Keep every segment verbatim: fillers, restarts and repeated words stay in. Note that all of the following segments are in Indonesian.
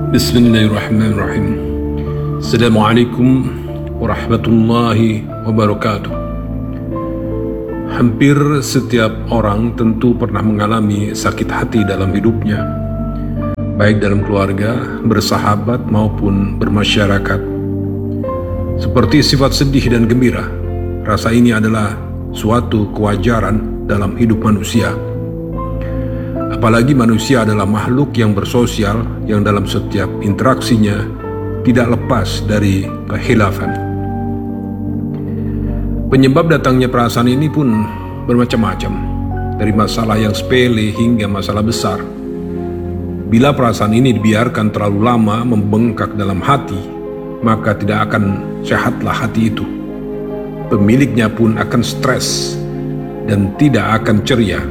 Bismillahirrahmanirrahim. Assalamualaikum warahmatullahi wabarakatuh. Hampir setiap orang tentu pernah mengalami sakit hati dalam hidupnya, baik dalam keluarga, bersahabat maupun bermasyarakat. Seperti sifat sedih dan gembira, rasa ini adalah suatu kewajaran dalam hidup manusia. Apalagi manusia adalah makhluk yang bersosial, yang dalam setiap interaksinya tidak lepas dari kekhilafan. Penyebab datangnya perasaan ini pun bermacam-macam, dari masalah yang sepele hingga masalah besar. Bila perasaan ini dibiarkan terlalu lama membengkak dalam hati, maka tidak akan sehatlah hati itu. Pemiliknya pun akan stres dan tidak akan ceria.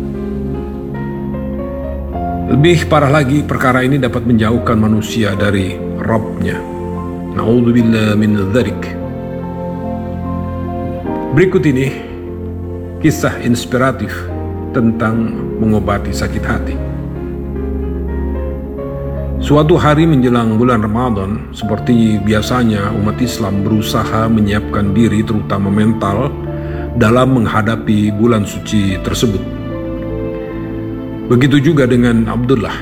Lebih parah lagi, perkara ini dapat menjauhkan manusia dari Rabb-nya. Na'udzubillah min dzalik. Berikut ini kisah inspiratif tentang mengobati sakit hati. Suatu hari menjelang bulan Ramadan, seperti biasanya umat Islam berusaha menyiapkan diri terutama mental dalam menghadapi bulan suci tersebut. Begitu juga dengan Abdullah.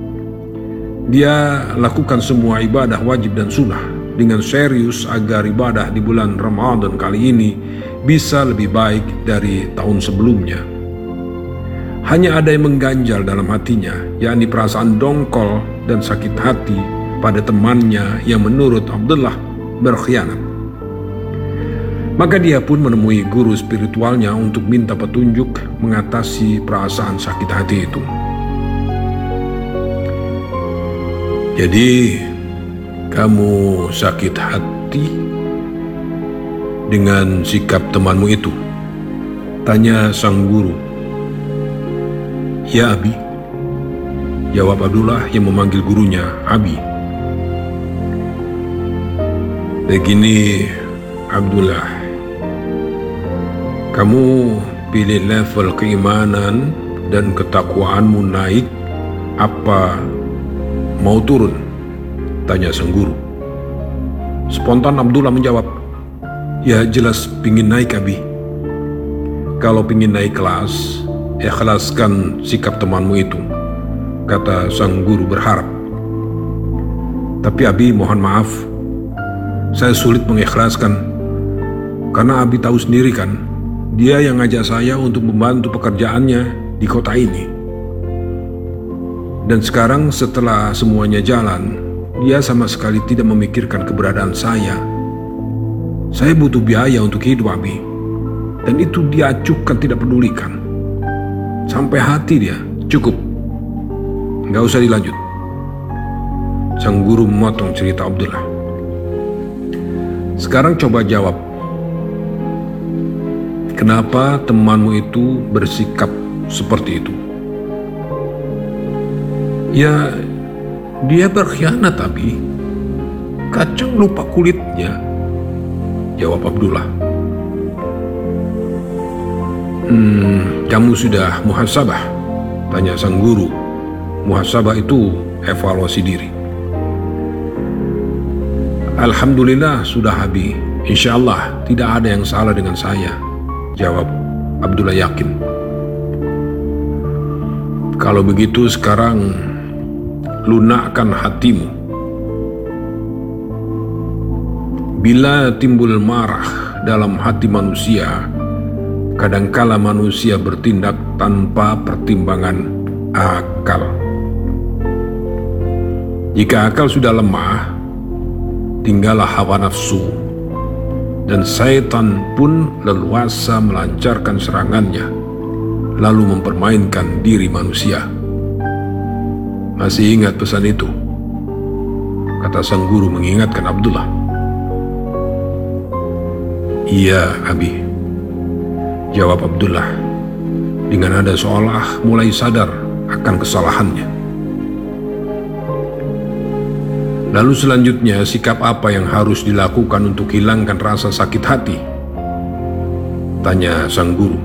Dia lakukan semua ibadah wajib dan sunnah dengan serius agar ibadah di bulan Ramadan kali ini bisa lebih baik dari tahun sebelumnya. Hanya ada yang mengganjal dalam hatinya, yakni perasaan dongkol dan sakit hati pada temannya yang menurut Abdullah berkhianat. Maka dia pun menemui guru spiritualnya untuk minta petunjuk mengatasi perasaan sakit hati itu. Jadi, kamu sakit hati dengan sikap temanmu itu? Tanya sang guru. Ya Abi, jawab Abdullah yang memanggil gurunya Abi. Begini Abdullah, kamu pilih level keimanan dan ketakwaanmu naik apa mau turun? Tanya sang guru. Spontan Abdullah menjawab, ya jelas pingin naik Abi. Kalau pingin naik kelas, ikhlaskan sikap temanmu itu, kata sang guru berharap. Tapi Abi mohon maaf, saya sulit mengikhlaskan, karena Abi tahu sendiri kan, dia yang ngajak saya untuk membantu pekerjaannya di kota ini. Dan sekarang setelah semuanya jalan, dia sama sekali tidak memikirkan keberadaan saya. Saya butuh biaya untuk hidup Abi, dan itu dia acuhkan tidak pedulikan. Sampai hati dia, cukup, nggak usah dilanjut. Sang guru memotong cerita Abdullah. Sekarang coba jawab, kenapa temanmu itu bersikap seperti itu? Ya, dia berkhianat Abi. Kacang lupa kulitnya, jawab Abdullah. Hmm, kamu sudah muhasabah? Tanya sang guru. Muhasabah itu evaluasi diri. Alhamdulillah sudah Abi. Insya Allah tidak ada yang salah dengan saya, jawab Abdullah yakin. Kalau begitu sekarang lunakkan hatimu. Bila timbul marah dalam hati manusia, kadangkala manusia bertindak tanpa pertimbangan akal. Jika akal sudah lemah, tinggallah hawa nafsu, dan syaitan pun leluasa melancarkan serangannya, lalu mempermainkan diri manusia. Masih ingat pesan itu? Kata sang guru mengingatkan Abdullah. Iya Abi, jawab Abdullah dengan nada seolah mulai sadar akan kesalahannya. Lalu selanjutnya, sikap apa yang harus dilakukan untuk hilangkan rasa sakit hati? Tanya sang guru.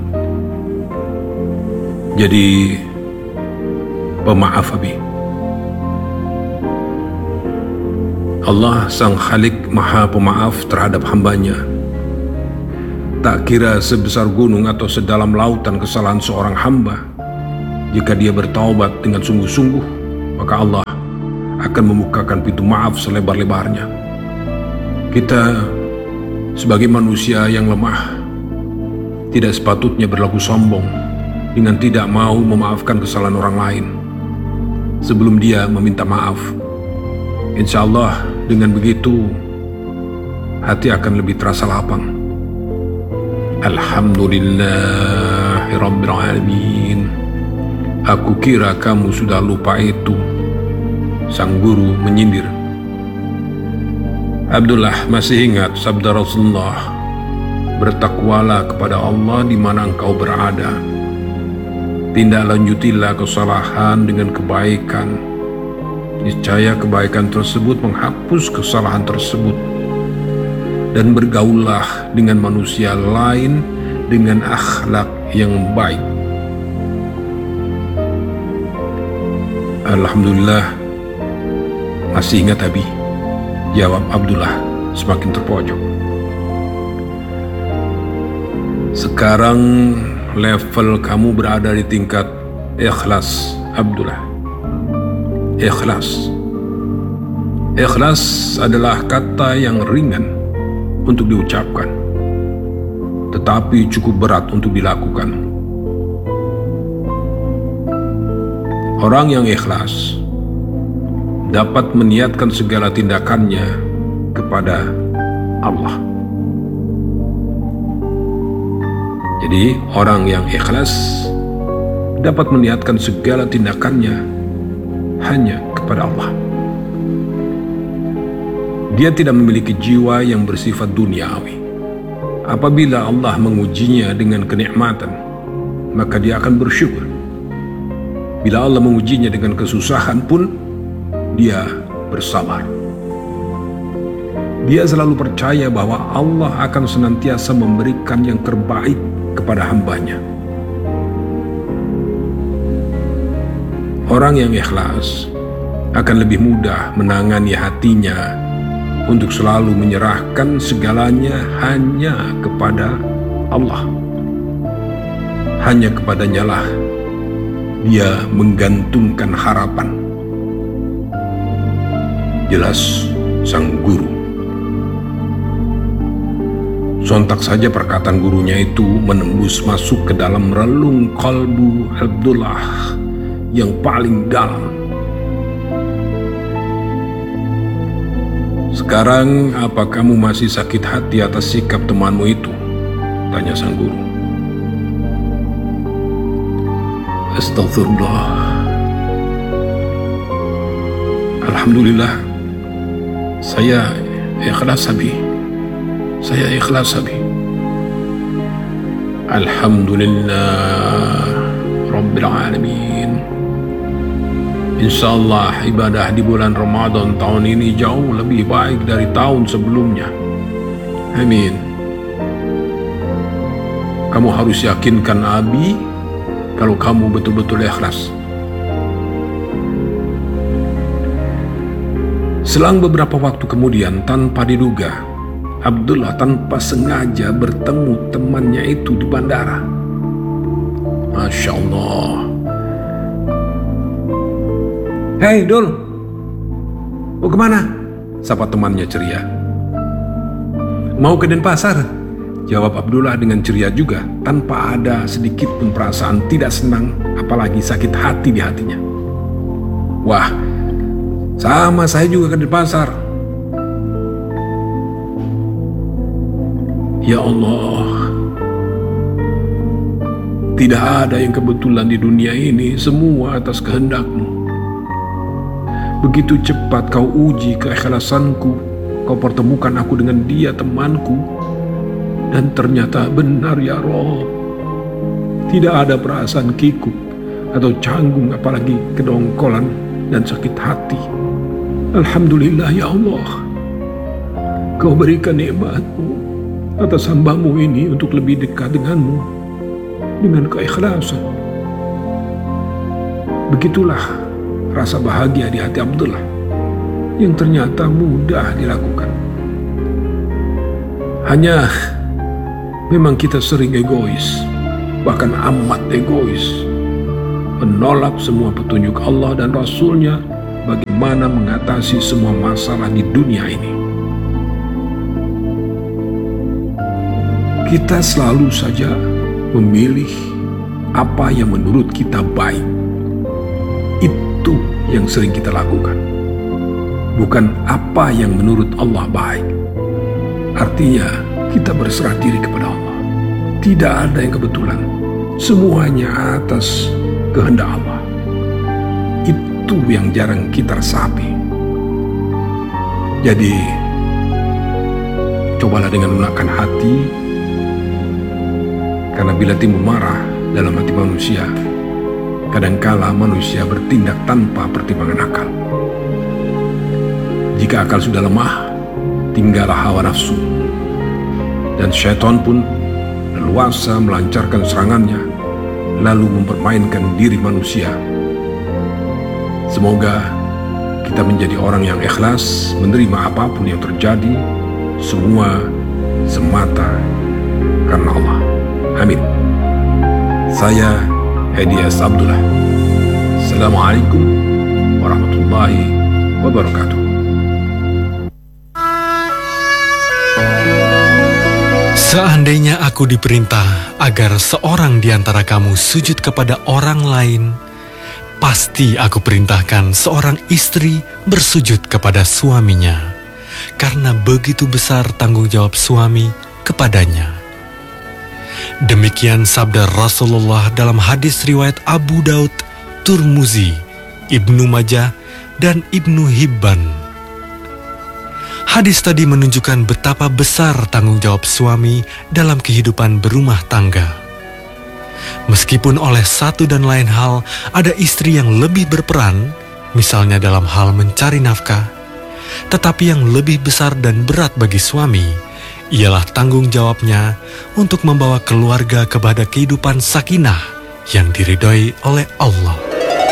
Jadi pemaaf Abi. Allah Sang Khalik Maha Pemaaf terhadap hambanya. Tak kira sebesar gunung atau sedalam lautan kesalahan seorang hamba, jika dia bertaubat dengan sungguh-sungguh, maka Allah akan membukakan pintu maaf selebar-lebarnya. Kita sebagai manusia yang lemah tidak sepatutnya berlaku sombong dengan tidak mau memaafkan kesalahan orang lain sebelum dia meminta maaf. Insya Allah dengan begitu hati akan lebih terasa lapang. Alhamdulillahirabbil alamin. Aku kira kamu sudah lupa itu, sang guru menyindir. Abdullah masih ingat sabda Rasulullah, bertakwalah kepada Allah di mana engkau berada. Tindak lanjutilah kesalahan dengan kebaikan. Niscaya kebaikan tersebut menghapus kesalahan tersebut. Dan bergaullah dengan manusia lain dengan akhlak yang baik. Alhamdulillah, masih ingat Abi? Jawab Abdullah semakin terpojok. Sekarang level kamu berada di tingkat ikhlas, Abdullah. Ikhlas. Ikhlas adalah kata yang ringan untuk diucapkan, tetapi cukup berat untuk dilakukan. Orang yang ikhlas dapat meniatkan segala tindakannya kepada Allah. Jadi orang yang ikhlas dapat meniatkan segala tindakannya hanya kepada Allah. Dia tidak memiliki jiwa yang bersifat duniawi. Apabila Allah mengujinya dengan kenikmatan, maka dia akan bersyukur. Bila Allah mengujinya dengan kesusahan pun, dia bersabar. Dia selalu percaya bahwa Allah akan senantiasa memberikan yang terbaik kepada hambanya. Orang yang ikhlas akan lebih mudah menangani hatinya untuk selalu menyerahkan segalanya hanya kepada Allah. Hanya kepadanya lah dia menggantungkan harapan. Jelas sang guru. Sontak saja perkataan gurunya itu menembus masuk ke dalam relung kalbu Abdullah yang paling dalam. Sekarang apa kamu masih sakit hati atas sikap temanmu itu? Tanya sang guru. Astagfirullah. Alhamdulillah, saya ikhlas Abi. Saya ikhlas Abi. Alhamdulillah Rabbil Alamin. Insyaallah ibadah di bulan Ramadan tahun ini jauh lebih baik dari tahun sebelumnya. Amin. Kamu harus yakinkan Abi kalau kamu betul-betul ikhlas. Selang beberapa waktu kemudian, tanpa diduga, Abdullah tanpa sengaja bertemu temannya itu di bandara. Masya Allah. Hei Dul, mau kemana? Sapa temannya ceria. Mau ke Denpasar, jawab Abdullah dengan ceria juga, tanpa ada sedikit pun perasaan tidak senang, apalagi sakit hati di hatinya. Wah, sama saya juga ke Denpasar. Ya Allah, tidak ada yang kebetulan di dunia ini, semua atas kehendak-Mu. Begitu cepat Kau uji keikhlasanku, Kau pertemukan aku dengan dia temanku, dan ternyata benar ya Rob. Tidak ada perasaan kikuk atau canggung, apalagi kedongkolan dan sakit hati. Alhamdulillah ya Allah, Kau berikan nikmat-Mu atas hamba-Mu ini untuk lebih dekat dengan-Mu dengan keikhlasan. Begitulah rasa bahagia di hati Abdullah. yang ternyata mudah dilakukan. Hanya memang kita sering egois, bahkan amat egois, menolak semua petunjuk Allah dan Rasul-Nya bagaimana mengatasi semua masalah di dunia ini. Kita selalu saja memilih apa yang menurut kita baik. Itu yang sering kita lakukan, bukan apa yang menurut Allah baik. Artinya, kita berserah diri kepada Allah. Tidak ada yang kebetulan, semuanya atas kehendak Allah. Itu yang jarang kita resapi. Jadi, cobalah dengan lunakkan hati, karena bila timbul marah dalam hati manusia, kadangkala manusia bertindak tanpa pertimbangan akal. Jika akal sudah lemah, tinggallah hawa nafsu, dan syaitan pun leluasa melancarkan serangannya, lalu mempermainkan diri manusia. Semoga kita menjadi orang yang ikhlas menerima apapun yang terjadi, semua semata karena Allah. Amin. Saya Edi S. Abdullah. Assalamualaikum warahmatullahi wabarakatuh. Seandainya aku diperintah agar seorang di antara kamu sujud kepada orang lain, pasti aku perintahkan seorang istri bersujud kepada suaminya, karena begitu besar tanggung jawab suami kepadanya. Demikian sabda Rasulullah dalam hadis riwayat Abu Daud, Turmuzi, Ibnu Majah, dan Ibnu Hibban. Hadis tadi menunjukkan betapa besar tanggung jawab suami dalam kehidupan berumah tangga. Meskipun oleh satu dan lain hal ada istri yang lebih berperan, misalnya dalam hal mencari nafkah, tetapi yang lebih besar dan berat bagi suami ialah tanggung jawabnya untuk membawa keluarga kepada kehidupan sakinah yang diridhoi oleh Allah.